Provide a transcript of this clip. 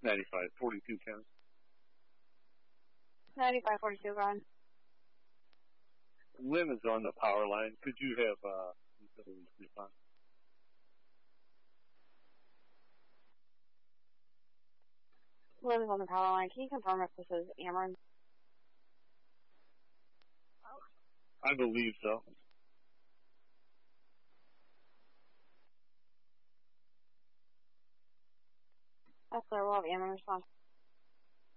95, 42 counts. 9542, go ahead. Lynn is on the power line. Could you have utilities respond? Lynn is on the power line. Can you confirm if this is Ameren? I believe so. That's clear. We'll have Ameren respond.